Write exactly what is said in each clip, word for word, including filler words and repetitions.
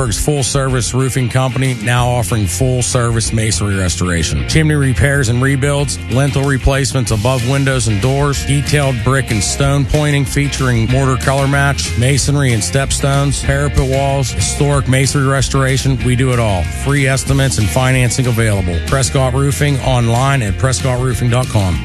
Pittsburgh's full-service roofing company, now offering full-service masonry restoration. Chimney repairs and rebuilds, lintel replacements above windows and doors, detailed brick and stone pointing featuring mortar color match, masonry and stepstones, parapet walls, historic masonry restoration. We do it all. Free estimates and financing available. Prescott Roofing online at prescott roofing dot com.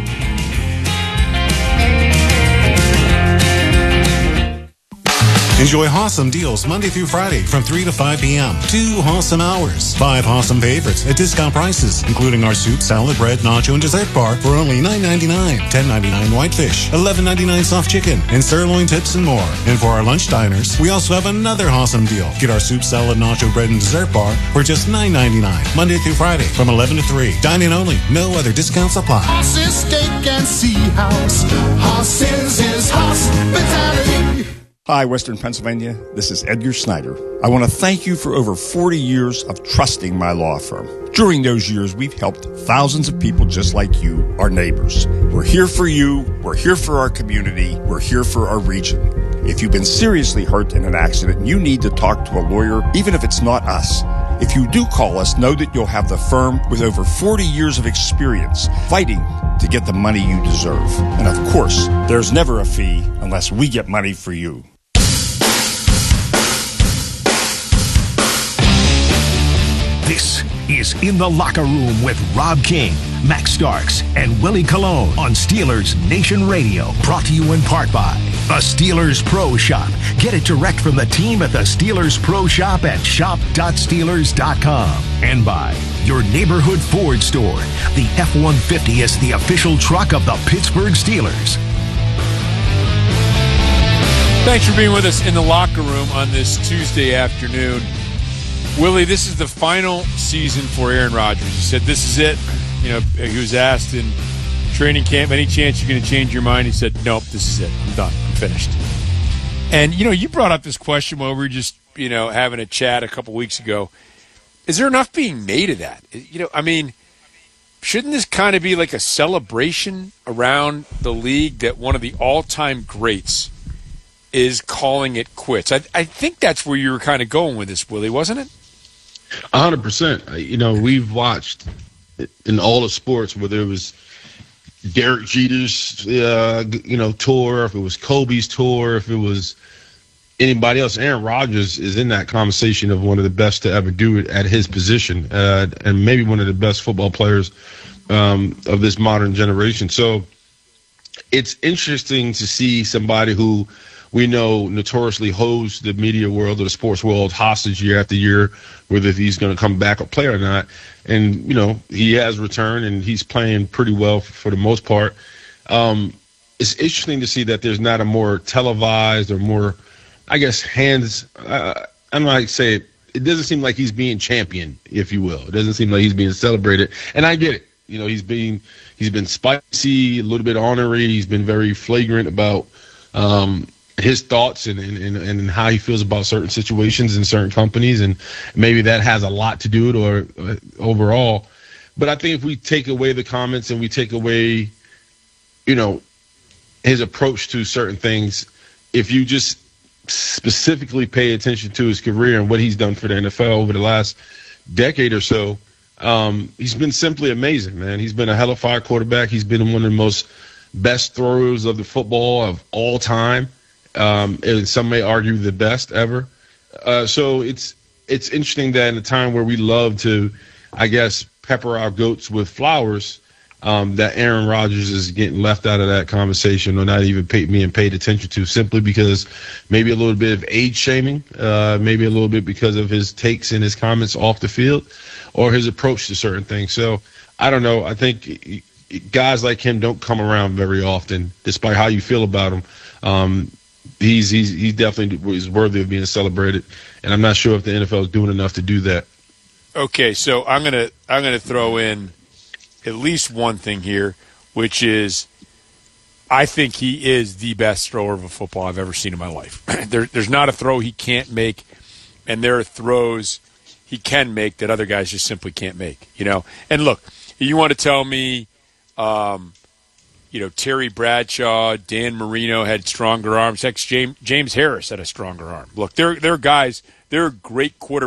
Enjoy Hawesome deals Monday through Friday from three to five p.m. Two Hawesome hours. Five Hawesome favorites at discount prices, including our soup, salad, bread, nacho, and dessert bar for only nine ninety-nine, ten ninety-nine whitefish, eleven ninety-nine soft chicken, and sirloin tips and more. And for our lunch diners, we also have another Hawesome deal. Get our soup, salad, nacho, bread, and dessert bar for just nine ninety-nine, Monday through Friday from eleven to three. Dine-in only. No other discounts apply. Horses, steak, and sea house. Horses is hospitality. Hi, Western Pennsylvania. This is Edgar Snyder. I want to thank you for over forty years of trusting my law firm. During those years, we've helped thousands of people just like you, our neighbors. We're here for you. We're here for our community. We're here for our region. If you've been seriously hurt in an accident, you need to talk to a lawyer, even if it's not us. If you do call us, know that you'll have the firm with over forty years of experience fighting to get the money you deserve. And of course, there's never a fee unless we get money for you. This is In the Locker Room with Rob King, Max Starks, and Willie Colon on Steelers Nation Radio. Brought to you in part by the Steelers Pro Shop. Get it direct from the team at the Steelers Pro Shop at shop dot steelers dot com. And by your neighborhood Ford store. The F one fifty is the official truck of the Pittsburgh Steelers. Thanks for being with us in the locker room on this Tuesday afternoon. Willie, this is the final season for Aaron Rodgers. He said this is it. You know, he was asked in training camp, any chance you're going to change your mind? He said, nope, this is it. I'm done. I'm finished. And, you know, you brought up this question while we were just, you know, having a chat a couple weeks ago. Is there enough being made of that? You know, I mean, shouldn't this kind of be like a celebration around the league that one of the all-time greats is calling it quits? I, I think that's where you were kind of going with this, Willie, wasn't it? A hundred percent. You know, we've watched in all the sports, whether it was Derek Jeter's, uh, you know, tour, if it was Kobe's tour, if it was anybody else, Aaron Rodgers is in that conversation of one of the best to ever do it at his position, uh, and maybe one of the best football players um, of this modern generation. So it's interesting to see somebody who we know notoriously holds the media world or the sports world hostage year after year, whether he's going to come back or play or not. And, you know, he has returned and he's playing pretty well for, for the most part. Um, it's interesting to see that there's not a more televised or more, I guess, hands. Uh, I don't know how to say it. It doesn't seem like he's being championed, if you will. It doesn't seem like he's being celebrated. And I get it. You know, he's being, he's been spicy, a little bit ornery. He's been very flagrant about, um, his thoughts and, and, and how he feels about certain situations in certain companies. And maybe that has a lot to do with it or uh, overall. But I think if we take away the comments and we take away, you know, his approach to certain things, if you just specifically pay attention to his career and what he's done for the N F L over the last decade or so, um, he's been simply amazing, man. He's been a hell of a fire quarterback. He's been one of the most best throwers of the football of all time. Um, and some may argue the best ever. Uh, so it's it's interesting that in a time where we love to, I guess, pepper our goats with flowers, um, that Aaron Rodgers is getting left out of that conversation or not even pay, being paid attention to, simply because maybe a little bit of age shaming, uh, maybe a little bit because of his takes and his comments off the field or his approach to certain things. So I don't know. I think guys like him don't come around very often, despite how you feel about him. Um, He's he's he definitely is worthy of being celebrated, and I'm not sure if the N F L is doing enough to do that. Okay, so I'm gonna I'm gonna throw in at least one thing here, which is I think he is the best thrower of a football I've ever seen in my life. there, there's not a throw he can't make, and there are throws he can make that other guys just simply can't make. You know, and look, you want to tell me. Um, You know, Terry Bradshaw, Dan Marino had stronger arms. Heck, James, James Harris had a stronger arm. Look, they're, they're guys, they're great quarterbacks.